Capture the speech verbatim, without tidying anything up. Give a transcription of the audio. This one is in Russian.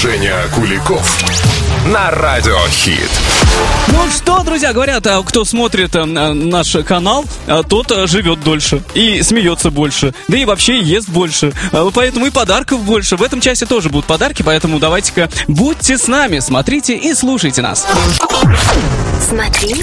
Женя Куликов на Радио Хит. Ну что, друзья, говорят, кто смотрит наш канал, тот живет дольше и смеется больше, да и вообще ест больше. Поэтому и подарков больше. В этом часе тоже будут подарки, поэтому давайте-ка будьте с нами, смотрите и слушайте нас. Смотри,